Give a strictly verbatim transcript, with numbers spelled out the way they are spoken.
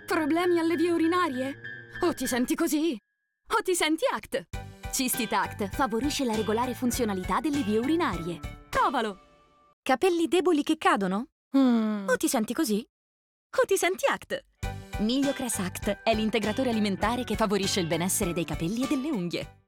Problemi alle vie urinarie? O ti senti così? O ti senti Act? Cisti-Tact favorisce la regolare funzionalità delle vie urinarie. Provalo! Capelli deboli che cadono? Mm. O ti senti così? O ti senti Act? Migliocress Act è l'integratore alimentare che favorisce il benessere dei capelli e delle unghie.